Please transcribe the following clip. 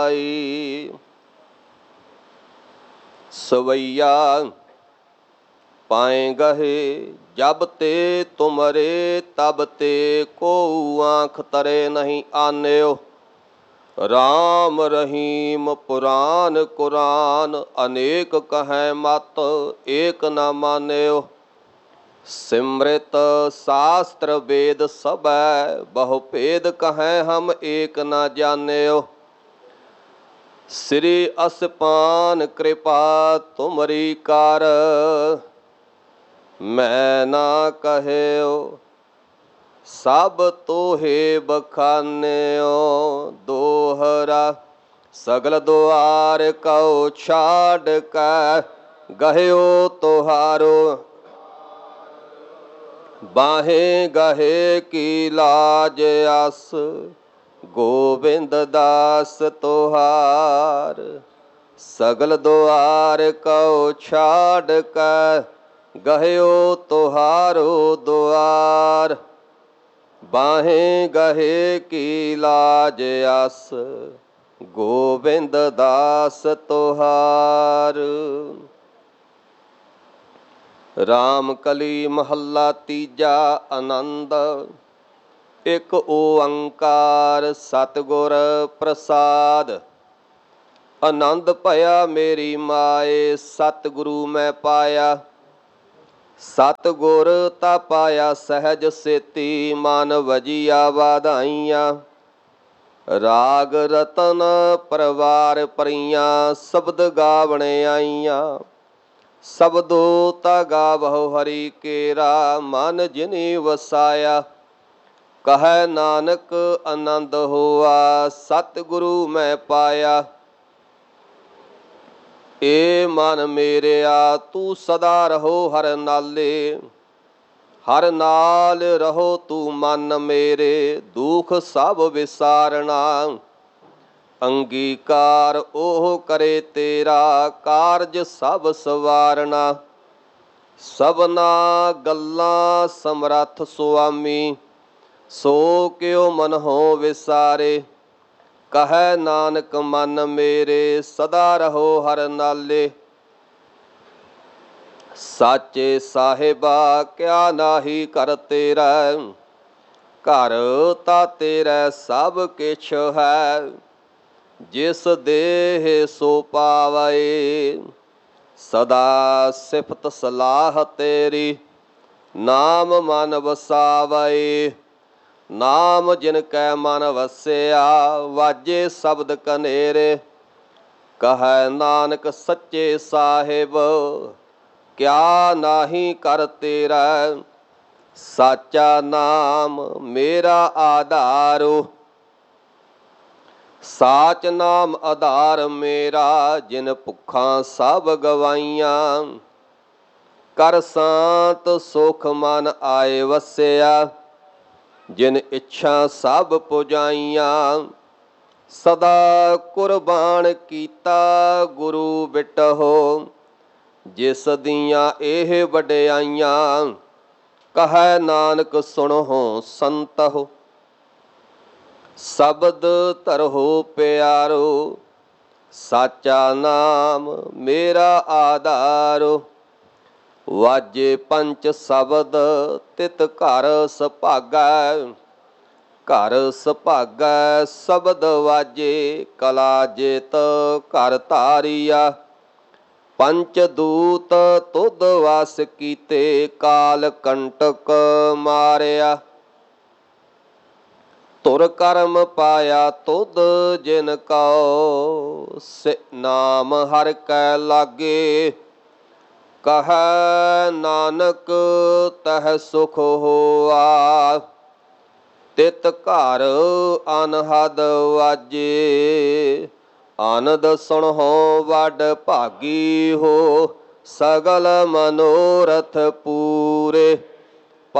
सवैया पाए गहे जब ते तुमरे तब ते को आँख तरे नहीं आन्यो। राम रहीम पुराण कुरान अनेक कहें मत एक न मान्यो। सिमृत शास्त्र वेद सब बहु भेद कहें हम एक न जान्यो। श्री असपान कृपा तुमरी कार मैं ना कहो। सब तोहे बखान्यो दोहरा सगल द्वार कौ छाड़ कै गह्यो तोहारो। बाहे गहे की लाज आस गोविंद दास तोहार। सगल द्वार कौ छाड़ कै गह्यो तोहारो द्वार। बाहे गहे की लाज आस गोविंद दास तोहार। राम कली महला तीजा आनंद। एक ओंकार सतगुर प्रसाद। आनंद भया मेरी माए सतगुरु मैं पाया। सतगुर ता पाया सहज सेती मन वजिया वाधाइयाँ। राग रतन परवार परियां शब्द गावणे आईयां। शब्दो ता गावहु हरि केरा मन जिनि वसाया। कह नानक आनंद होआ सतगुरु मैं पाया। ए मन मेरेया तू सदा रहो हर नाले। हर नाल रहो तू मन मेरे दुख सब विसारना। अंगीकार ओह करे तेरा कारज सब सवारना। सबना गल्लां समरथ सुआमी सो क्यों मन हो विसारे। कह नानक मन मेरे सदा रहो हर नाले। साचे साहिबा क्या नाही कर तेरा। घर ता तेरा सब किछ है जिस देह सो पावे। सदा सिफत सलाह तेरी नाम मन वसावे। नाम जिन कै मन वसया वाजे शब्द कनेरे। कह नानक सच्चे साहिब क्या नाही कर तेरा। साचा नाम मेरा आधारो। साच नाम आधार मेरा जिन भुखां सब गवाइयां। कर शांत सुख मन आए वसया जिन इच्छा सब पुजाइयां। सदा कुर्बान कीता गुरु बिटहो जिस दियां एह वडियाइयां। कह नानक सुनहो संतहो शब्द धरहो प्यारो। साचा नाम मेरा आधारो। वाजे पंच शब्द तित घर सुभागा। घर सुभागा शब्द वाजे कला जित घर धारिया। पंच दूत तुद वास कीते काल कंटक मारिया। तुर कर्म पाया तुद जिन कौ से नाम हर कै लागे। कह नानक तह सुख होआ तित घर अनहद वाजे। आनंद सुनहो वड भागी हो सगल मनोरथ पूरे।